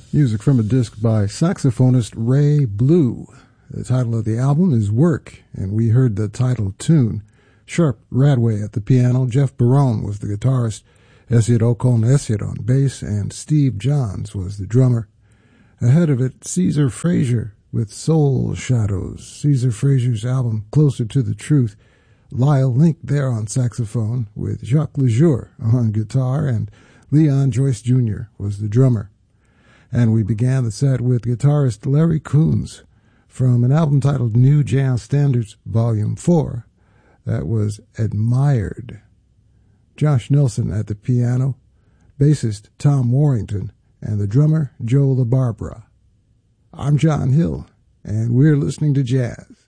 Music from a disc by saxophonist Ray Blue. The title of the album is Work, and we heard the title tune. Sharp Radway at the piano, Jeff Barone was the guitarist, Esiot Okon Esiot on bass, and Steve Johns was the drummer. Ahead of it, Caesar Frazier with Soul Shadows, Caesar Frazier's album Closer to the Truth. Lyle Link there on saxophone with Jacques Lejour on guitar, and Leon Joyce Jr. was the drummer. And we began the set with guitarist Larry Coons from an album titled New Jazz Standards Volume 4. That was Admired. Josh Nelson at the piano, bassist Tom Warrington, and the drummer Joe LaBarbera. I'm John Hill, and we're listening to jazz.